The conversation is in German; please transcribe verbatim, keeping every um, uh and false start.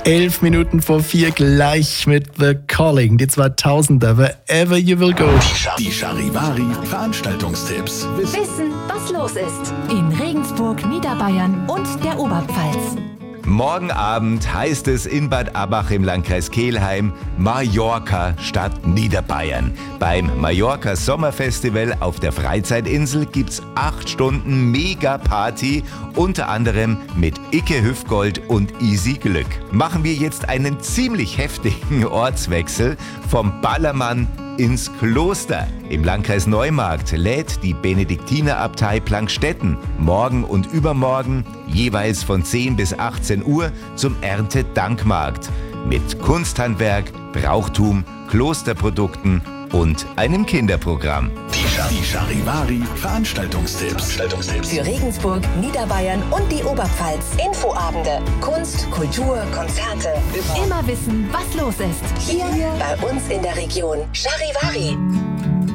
Elf Minuten vor vier gleich mit The Calling. Die zweitausender, Wherever You Will Go. Die Charivari Veranstaltungstipps. Wissen, was los ist. In Regensburg, Niederbayern und der Oberpfalz. Morgen Abend heißt es in Bad Abbach im Landkreis Kelheim Mallorca statt Niederbayern. Beim Mallorca Sommerfestival auf der Freizeitinsel gibt's acht Stunden Mega-Party, unter anderem mit Icke Hüfgold und Easy Glück. Machen wir jetzt einen ziemlich heftigen Ortswechsel vom Ballermann ins Kloster. Im Landkreis Neumarkt lädt die Benediktinerabtei Plankstetten morgen und übermorgen jeweils von zehn bis achtzehn Uhr zum Erntedankmarkt mit Kunsthandwerk, Brauchtum, Klosterprodukten und einem Kinderprogramm. Die Charivari Veranstaltungstipps. Veranstaltungstipps. Für Regensburg, Niederbayern und die Oberpfalz. Infoabende, Kunst, Kultur, Konzerte. Immer wissen, was los ist. Hier bei uns in der Region. Charivari.